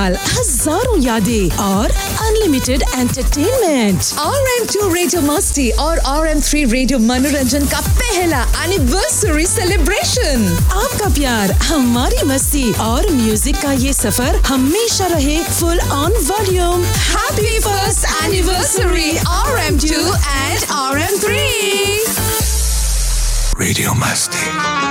साल, हजारों यादें और अनलिमिटेड एंटरटेनमेंट। RM2 रेडियो मस्ती और RM3 रेडियो मनोरंजन का पहला एनिवर्सरी सेलिब्रेशन। आपका प्यार, हमारी मस्ती और म्यूजिक का ये सफर हमेशा रहे full on volume. Happy first anniversary RM2 and RM3. Radio Masti.